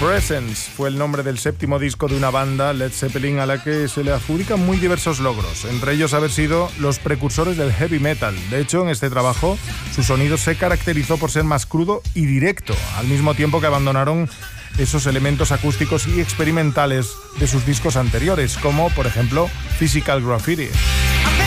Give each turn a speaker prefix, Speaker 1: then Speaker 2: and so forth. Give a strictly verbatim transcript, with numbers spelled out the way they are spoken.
Speaker 1: Presence fue el nombre del séptimo disco de una banda, Led Zeppelin, a la que se le adjudican muy diversos logros, entre ellos haber sido los precursores del heavy metal. De hecho, en este trabajo, su sonido se caracterizó por ser más crudo y directo, al mismo tiempo que abandonaron esos elementos acústicos y experimentales de sus discos anteriores, como, por ejemplo, Physical Graffiti.